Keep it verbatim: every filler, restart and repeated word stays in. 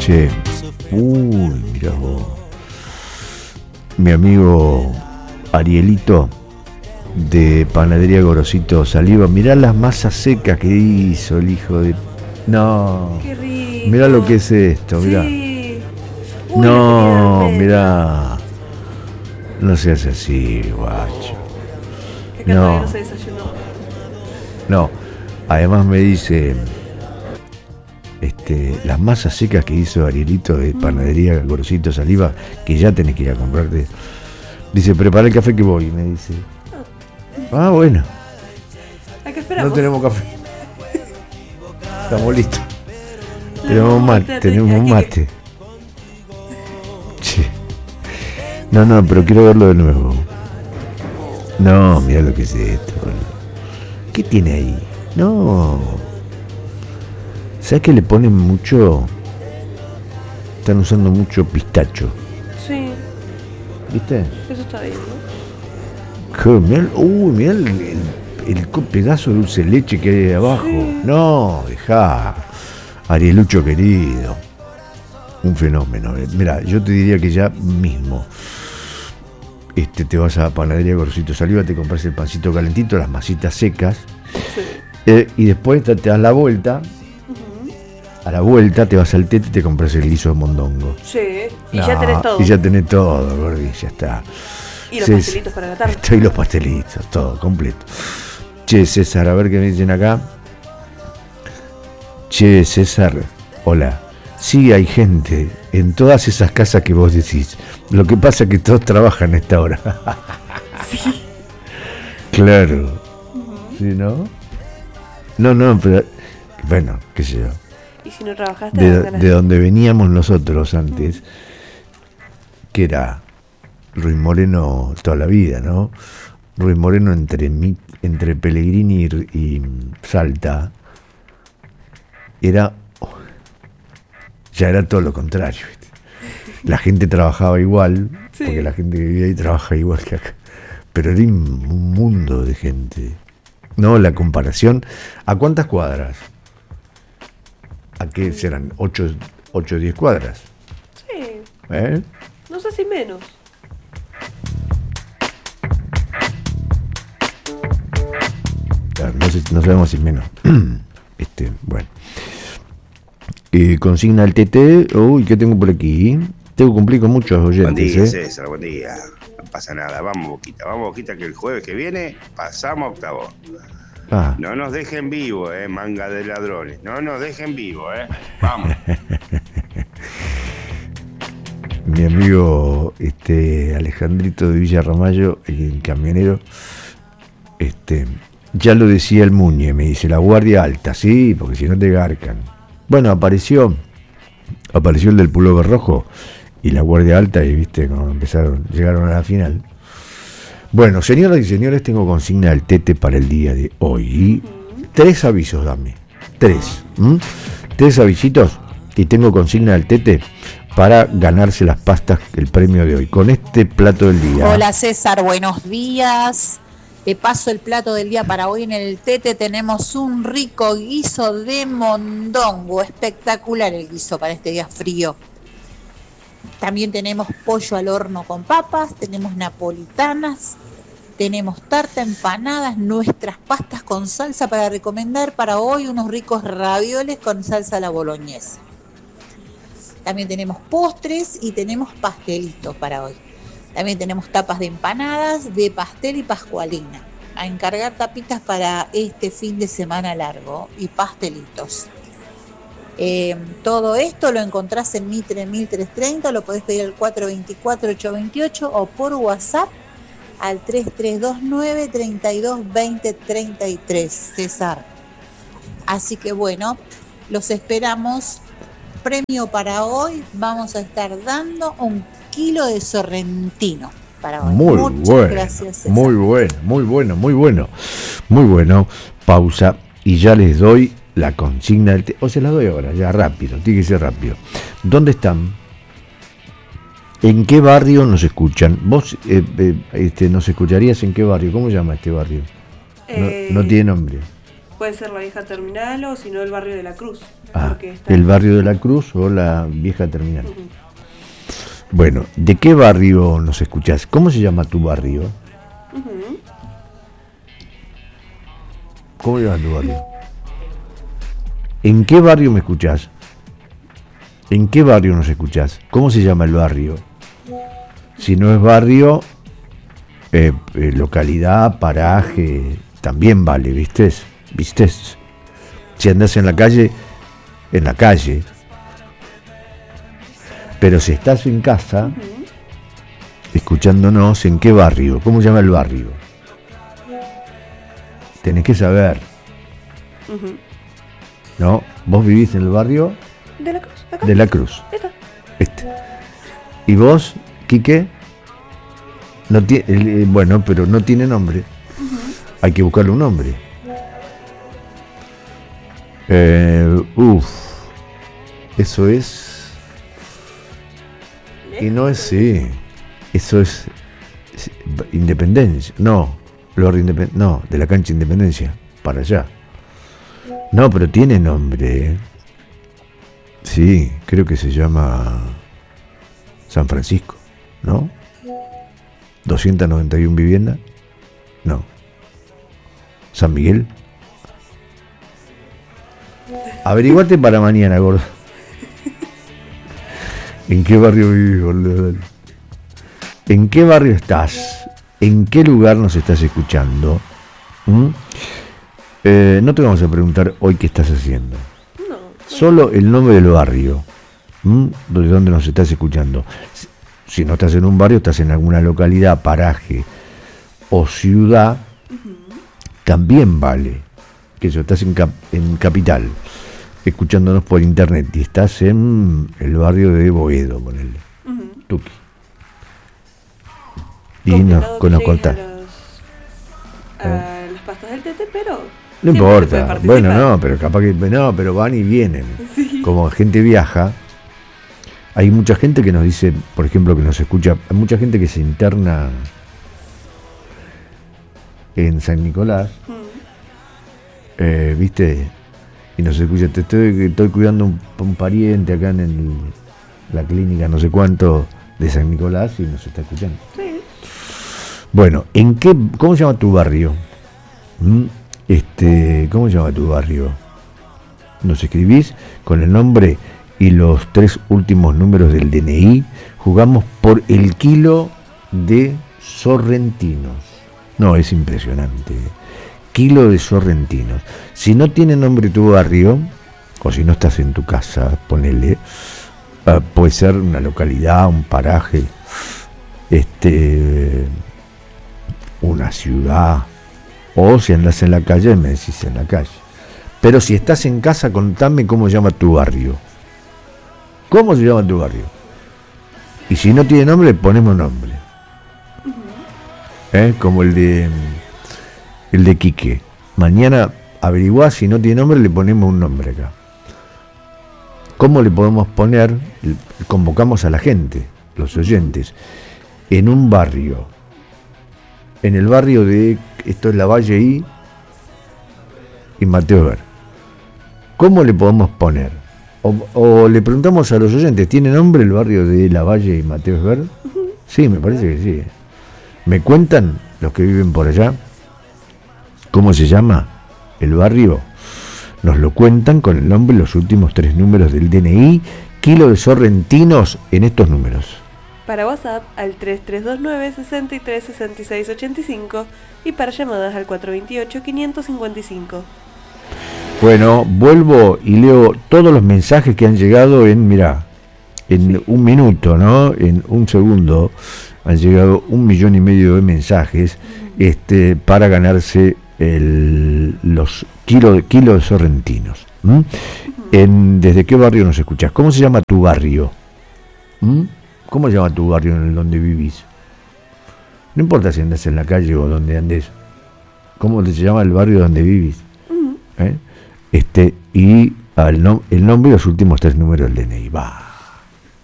Che, uy, mirá vos. Mi amigo Arielito de Panadería Gorosito Saliva, mirá las masas secas que hizo el hijo de... No, qué rico. Mirá lo que es esto, mirá. Sí. Uy, No, la mirá. No seas así, guacho. Que acá No. todavía no se desayunó. No, además me dice... Este, las masas secas que hizo Arielito de Panadería Gorosito Saliva, que ya tenés que ir a comprarte. Dice, prepara el café que voy, me dice. Ah, bueno. ¿A qué esperamos? No tenemos café. Estamos listos. Tenemos mate, tenemos un mate. Che. No, no, pero quiero verlo de nuevo. No, mira lo que es esto. ¿Qué tiene ahí? No. ¿Sabes que le ponen mucho? Están usando mucho pistacho. Sí. ¿Viste? Eso está bien, ¿no? Que, mirá, uy, mirá el, el, el pedazo de dulce de leche que hay ahí abajo. Sí. No, dejá. Arielucho querido. Un fenómeno. Mira, yo te diría que ya mismo este, te vas a Panadería Gorosito Saliva, te compras el pancito calentito, las masitas secas. Sí. Eh, y después te, te das la vuelta. A la vuelta te vas al Tete y te compras el guiso de mondongo. Sí, y no, ya tenés todo. Y ya tenés todo, Gordi, ya está. Y los Cés, pastelitos para la tarde. Y los pastelitos, todo completo. Che, César, a ver qué me dicen acá. Che, César, hola. Sí, hay gente en todas esas casas que vos decís. Lo que pasa es que todos trabajan a esta hora. Sí. Claro. Uh-huh. ¿Sí, no? No, no, pero... Bueno, qué sé yo. ¿Y si no trabajaste? De, de donde veníamos nosotros antes, uh-huh. que era Ruiz Moreno toda la vida, ¿no? Ruiz Moreno entre, entre Pellegrini y, y Salta, era... ya era todo lo contrario, ¿viste? La gente trabajaba igual, sí. Porque la gente que vivía ahí trabaja igual que acá, pero era un mundo de gente. No, la comparación, ¿a cuántas cuadras? ¿A qué serán? ¿ocho o diez cuadras? Sí. ¿Eh? No sé si menos. Claro, no, sé, no sabemos si menos. Este, bueno. Eh, consigna el T T. Uy, ¿qué tengo por aquí? Tengo que cumplir con muchos oyentes. Buen día, ¿eh? César, buen día. No pasa nada, vamos Boquita, vamos Boquita, que el jueves que viene pasamos a octavo. Ah. No nos dejen vivo, eh, manga de ladrones. No nos dejen vivo, eh. Vamos. Mi amigo este, Alejandrito de Villa Ramallo, el camionero, este, ya lo decía el Muñe, me dice, la guardia alta, sí, porque si no te garcan. Bueno, apareció, apareció el del pullover rojo y la guardia alta, y viste, cuando empezaron, llegaron a la final. Bueno, señoras y señores, tengo consigna del Tete para el día de hoy. Y tres avisos, dame. Tres. ¿m? Tres avisitos y tengo consigna del Tete para ganarse las pastas, el premio de hoy, con este plato del día. Hola César, buenos días. Te paso el plato del día para hoy. En el Tete tenemos un rico guiso de mondongo. Espectacular el guiso para este día frío. También tenemos pollo al horno con papas, tenemos napolitanas, tenemos tarta, empanadas, nuestras pastas con salsa para recomendar para hoy, unos ricos ravioles con salsa a la boloñesa. También tenemos postres y tenemos pastelitos para hoy. También tenemos tapas de empanadas, de pastel y pascualina. A encargar tapitas para este fin de semana largo y pastelitos. Eh, todo esto lo encontrás en Mitre mil trescientos treinta, lo podés pedir al cuatro dos cuatro, ocho dos ocho o por WhatsApp al tres tres dos nueve, tres dos dos cero, tres tres, César. Así que bueno, los esperamos. Premio para hoy, vamos a estar dando un kilo de sorrentino para hoy. Muy Muchas bueno, gracias, César. Muy bueno, muy bueno, muy bueno. Muy bueno. Pausa y ya les doy la consigna del te- o se la doy ahora, ya rápido, tiene que ser rápido. ¿Dónde están? ¿En qué barrio nos escuchan? ¿Vos eh, eh, este, nos escucharías en qué barrio? ¿Cómo se llama este barrio? No, Eh, no tiene nombre. Puede ser la vieja terminal o si no el barrio de la Cruz. Ah, el barrio de la Cruz o la vieja terminal. Uh-huh. Bueno, ¿de qué barrio nos escuchás? ¿Cómo se llama tu barrio? Uh-huh. ¿Cómo se llama tu barrio? ¿En qué barrio me escuchás? ¿En qué barrio nos escuchás? ¿Cómo se llama el barrio? Si no es barrio, eh, eh, localidad, paraje, también vale, ¿viste? ¿Viste? Si andás en la calle, en la calle. Pero si estás en casa, uh-huh, escuchándonos, ¿en qué barrio? ¿Cómo se llama el barrio? Tenés que saber. Uh-huh. ¿No? ¿Vos vivís en el barrio? De la Cruz. Acá. De la Cruz. Esta. Este. ¿Y vos, Quique? No tiene, eh, bueno, pero no tiene nombre. Uh-huh. Hay que buscarle un nombre. Eh, uf, eso es. Y no es, sí. Eso es, es Independencia. No, Lord Independ- no, de la cancha Independencia, para allá. No, pero tiene nombre. Sí, creo que se llama San Francisco, ¿no? doscientas noventa y una viviendas. No. San Miguel. Averiguate para mañana, gordo. ¿En qué barrio vivís, gordo? ¿En qué barrio estás? ¿En qué lugar nos estás escuchando? ¿Mm? Eh, no te vamos a preguntar hoy qué estás haciendo. No. Solo el nombre del barrio. ¿Mm? ¿De dónde nos estás escuchando? Si, si no estás en un barrio, estás en alguna localidad, paraje o ciudad, uh-huh, también vale. Que eso, estás en, cap, en capital, escuchándonos por internet y estás en el barrio de Boedo, ponele, uh-huh, Tuqui. Y nos, nos contás. A, ¿Eh? a las pastas del Tete, pero no importa, bueno, no, pero capaz que no, pero van y vienen. Sí. Como gente viaja, hay mucha gente que nos dice, por ejemplo, que nos escucha, hay mucha gente que se interna en San Nicolás. Uh-huh. Eh, ¿Viste? Y nos escucha, te estoy, estoy cuidando un, un pariente acá en el, la clínica no sé cuánto de San Nicolás y nos está escuchando. Sí. Bueno, ¿en qué, cómo se llama tu barrio? ¿Mm? Este, ¿cómo se llama tu barrio? Nos escribís con el nombre y los tres últimos números del D N I. Jugamos por el kilo de sorrentinos. No, es impresionante. Kilo de sorrentinos. Si no tiene nombre tu barrio, o si no estás en tu casa, ponele, uh, puede ser una localidad, un paraje, este, una ciudad, o si andas en la calle, me decís en la calle. Pero si estás en casa, contame cómo se llama tu barrio. ¿Cómo se llama tu barrio? Y si no tiene nombre, ponemos nombre. ¿Eh? Como el de el de Quique. Mañana averiguá, si no tiene nombre, le ponemos un nombre acá. ¿Cómo le podemos poner? Convocamos a la gente, los oyentes, en un barrio. En el barrio de, esto es La Valle y, y Mateo Ver. ¿Cómo le podemos poner? O, o le preguntamos a los oyentes, ¿tiene nombre el barrio de La Valle y Mateo Ver? Sí, me parece que sí. ¿Me cuentan los que viven por allá cómo se llama el barrio? Nos lo cuentan con el nombre y los últimos tres números del D N I, kilo de sorrentinos en estos números. Para WhatsApp al tres tres dos nueve, seis tres, seis seis ocho cinco y para llamadas al cuatro dos ocho, cinco cinco cinco. Bueno, vuelvo y leo todos los mensajes que han llegado en, mirá, en sí. un minuto, ¿no? En un segundo han llegado un millón y medio de mensajes uh-huh. este, para ganarse el, los kilos kilo de sorrentinos. ¿Mm? Uh-huh. En, ¿Desde qué barrio nos escuchás? ¿Cómo se llama tu barrio? ¿Mm? ¿Cómo se llama tu barrio en el donde vivís? No importa si andás en la calle o donde andes. ¿Cómo se llama el barrio donde vivís? Uh-huh. ¿Eh? Este, y al no, el nombre y los últimos tres números del D N I. Va.